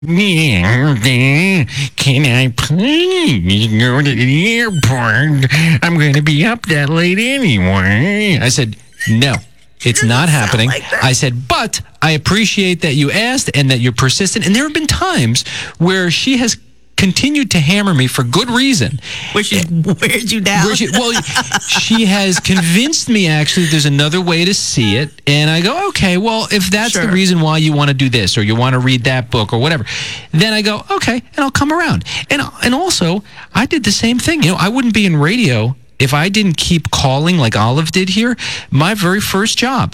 Can I please go to the airport? I'm going to be up that late anyway. I said, no. It's not happening. I said, but I appreciate that you asked and that you're persistent. And there have been times where she has continued to hammer me for good reason. Where she wears you down? She has convinced me, actually, there's another way to see it. And I go, okay, well, if that's the reason why you want to do this or you want to read that book or whatever, then I go, okay, and I'll come around. And also, I did the same thing. I wouldn't be in radio if I didn't keep calling like Olive did here. My very first job,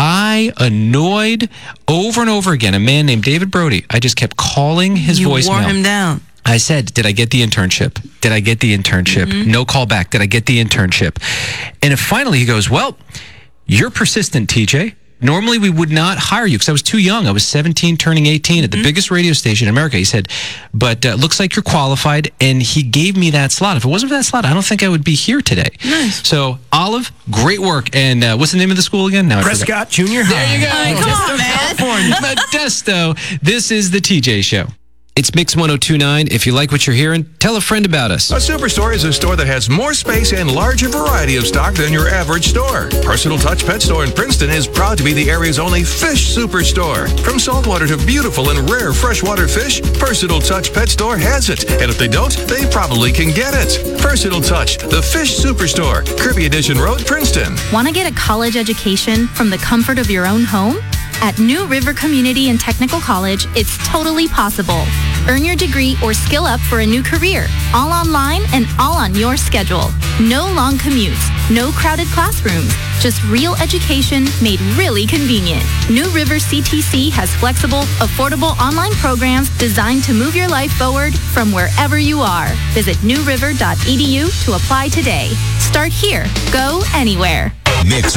I annoyed over and over again a man named David Brody. I just kept calling his voicemail. You wore him down. I said, did I get the internship? Did I get the internship? Mm-hmm. No call back. Did I get the internship? And finally he goes, well, you're persistent, TJ. Normally we would not hire you because I was too young. I was 17 turning 18 at the biggest radio station in America. He said, but looks like you're qualified. And he gave me that slot. If it wasn't for that slot, I don't think I would be here today. Nice. So, Olive, great work. And what's the name of the school again? Now Prescott Junior High. There you go. Come on, man. Modesto. This is the TJ Show. It's Mix 102.9. If you like what you're hearing, tell a friend about us. A superstore is a store that has more space and larger variety of stock than your average store. Personal Touch Pet Store in Princeton is proud to be the area's only fish superstore. From saltwater to beautiful and rare freshwater fish, Personal Touch Pet Store has it. And if they don't, they probably can get it. Personal Touch, the fish superstore, Kirby Edition Road, Princeton. Want to get a college education from the comfort of your own home? At New River Community and Technical College, it's totally possible. Earn your degree or skill up for a new career, all online and all on your schedule. No long commutes, no crowded classrooms, just real education made really convenient. New River CTC has flexible, affordable online programs designed to move your life forward from wherever you are. Visit newriver.edu to apply today. Start here. Go anywhere. Mix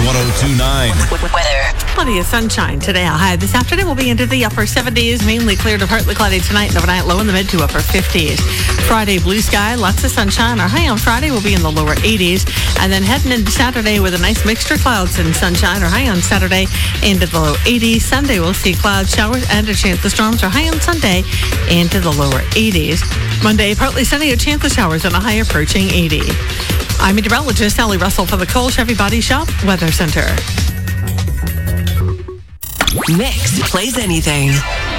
102.9. Weather. Plenty of sunshine today. A high this afternoon will be into the upper 70s, mainly clear to partly cloudy tonight and overnight low in the mid to upper 50s. Friday, blue sky, lots of sunshine. Our high on Friday will be in the lower 80s. And then heading into Saturday with a nice mixture of clouds and sunshine. Our high on Saturday into the low 80s. Sunday we'll see clouds, showers, and a chance of storms. Our high on Sunday into the lower 80s. Monday, partly sunny, a chance of showers and a high approaching 80. I'm meteorologist Sally Russell for the Cole Chevy Body Shop Weather Center. Mix plays anything.